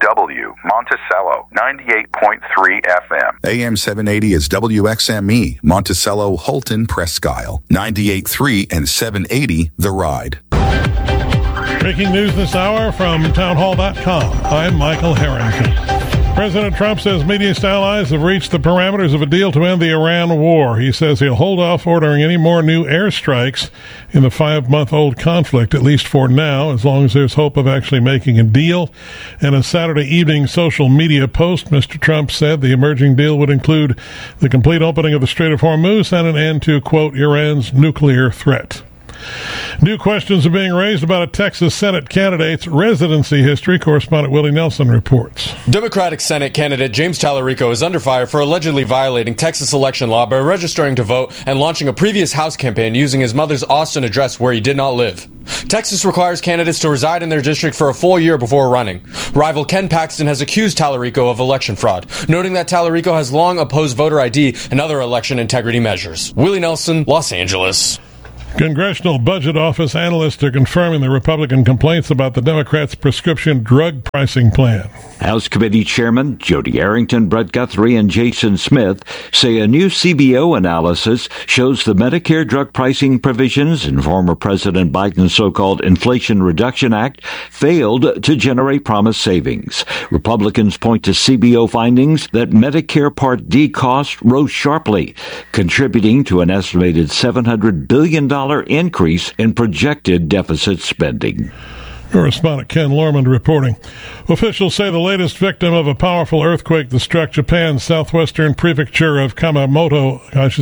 KDOW, Monticello, 98.3 FM. AM 780 is WXME, Monticello, Holton, Presque Isle, 98.3 and 780, The Ride. Breaking news this hour from townhall.com. I'm Michael Harrington. President Trump says Mideast allies have reached the parameters of a deal to end the Iran war. He says he'll hold off ordering any more new airstrikes in the 5-month-old conflict, at least for now, as long as there's hope of actually making a deal. In a Saturday evening social media post, Mr. Trump said the emerging deal would include the complete opening of the Strait of Hormuz and an end to, quote, Iran's nuclear threat. New questions are being raised about a Texas Senate candidate's residency history. Correspondent Willie Nelson reports. Democratic Senate candidate James Tallarico is under fire for allegedly violating Texas election law by registering to vote and launching a previous House campaign using his mother's Austin address where he did not live. Texas requires candidates to reside in their district for a full year before running. Rival Ken Paxton has accused Tallarico of election fraud, noting that Tallarico has long opposed voter ID and other election integrity measures. Willie Nelson, Los Angeles. Congressional Budget Office analysts are confirming the Republican complaints about the Democrats' prescription drug pricing plan. House Committee Chairman Jody Arrington, Brett Guthrie, and Jason Smith say a new CBO analysis shows the Medicare drug pricing provisions in former President Biden's so-called Inflation Reduction Act failed to generate promised savings. Republicans point to CBO findings that Medicare Part D costs rose sharply, contributing to an estimated $700 billion increase in projected deficit spending. Correspondent Ken Lorman reporting. Officials say the latest victim of a powerful earthquake that struck Japan's southwestern prefecture of Kumamoto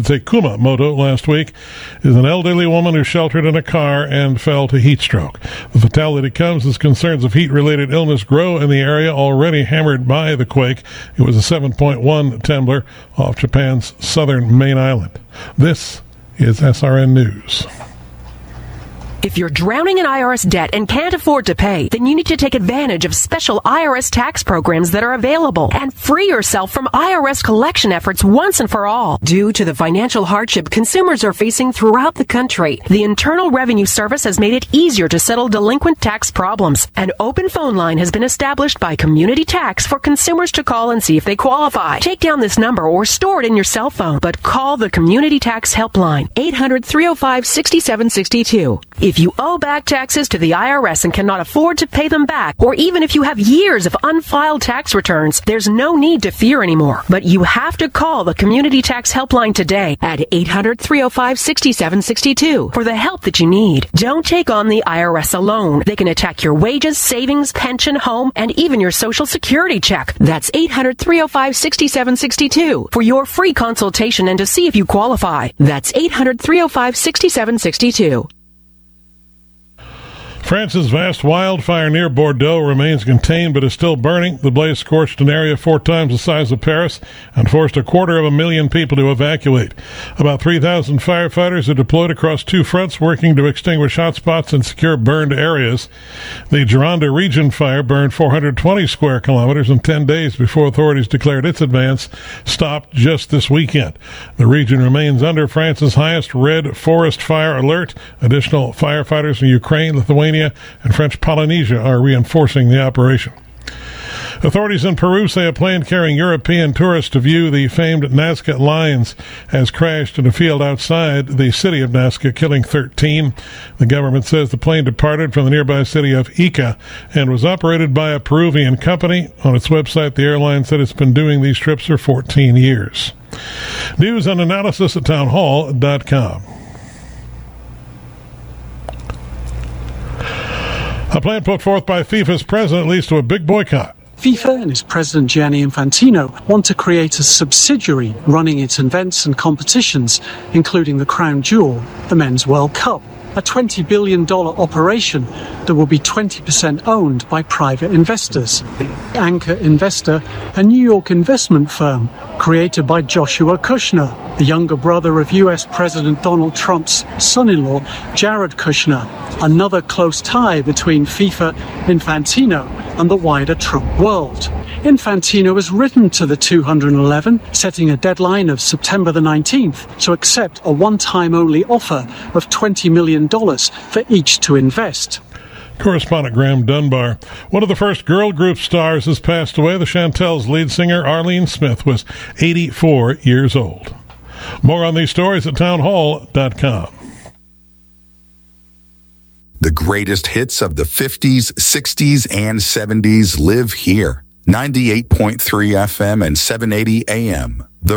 last week is an elderly woman who sheltered in a car and fell to heat stroke. The fatality comes as concerns of heat-related illness grow in the area already hammered by the quake. It was a 7.1 trembler off Japan's southern main island. This is SRN News. If you're drowning in IRS debt and can't afford to pay, then you need to take advantage of special IRS tax programs that are available and free yourself from IRS collection efforts once and for all. Due to the financial hardship consumers are facing throughout the country, the Internal Revenue Service has made it easier to settle delinquent tax problems. An open phone line has been established by Community Tax for consumers to call and see if they qualify. Take down this number or store it in your cell phone, but call the Community Tax Helpline, 800-305-6762. If you owe back taxes to the IRS and cannot afford to pay them back, or even if you have years of unfiled tax returns, there's no need to fear anymore. But you have to call the Community Tax Helpline today at 800-305-6762 for the help that you need. Don't take on the IRS alone. They can attack your wages, savings, pension, home, and even your Social Security check. That's 800-305-6762 for your free consultation and to see if you qualify. That's 800-305-6762. France's vast wildfire near Bordeaux remains contained but is still burning. The blaze scorched an area 4 times the size of Paris and forced 250,000 people to evacuate. About 3,000 firefighters are deployed across 2 fronts working to extinguish hotspots and secure burned areas. The Gironde region fire burned 420 square kilometers in 10 days before authorities declared its advance stopped just this weekend. The region remains under France's highest red forest fire alert. Additional firefighters from Ukraine, Lithuania, and French Polynesia are reinforcing the operation. Authorities in Peru say a plane carrying European tourists to view the famed Nazca lions has crashed in a field outside the city of Nazca, killing 13. The government says the plane departed from the nearby city of Ica and was operated by a Peruvian company. On its website, the airline said it's been doing these trips for 14 years. News and analysis at townhall.com. A plan put forth by FIFA's president leads to a big boycott. FIFA and its president Gianni Infantino want to create a subsidiary running its events and competitions, including the crown jewel, the Men's World Cup, a $20 billion operation that will be 20% owned by private investors. Anchor Investor, a New York investment firm created by Joshua Kushner, the younger brother of U.S. President Donald Trump's son-in-law, Jared Kushner, another close tie between FIFA, Infantino, and the wider Trump world. Infantino has written to the 211, setting a deadline of September the 19th to accept a one-time only offer of $20 million for each to invest. Correspondent Graham Dunbar. One of the first girl group stars has passed away. The Chantels' lead singer, Arlene Smith, was 84 years old. More on these stories at townhall.com. The greatest hits of the 50s, 60s, and 70s live here. 98.3 FM and 780 AM.